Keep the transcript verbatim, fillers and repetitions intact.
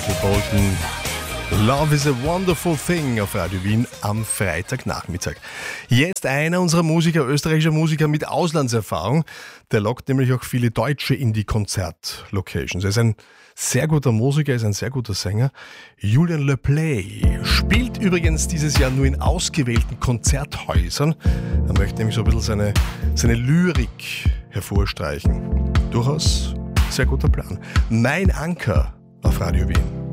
Michael Bolton. Love is a wonderful thing auf Radio Wien am Freitagnachmittag. Jetzt einer unserer Musiker, österreichischer Musiker mit Auslandserfahrung. Der lockt nämlich auch viele Deutsche in die Konzertlocations. Er ist ein sehr guter Musiker, er ist ein sehr guter Sänger. Julien Leplayt spielt übrigens dieses Jahr nur in ausgewählten Konzerthäusern. Er möchte nämlich so ein bisschen seine, seine Lyrik hervorstreichen. Durchaus sehr guter Plan. Mein Anker auf Radio Wien.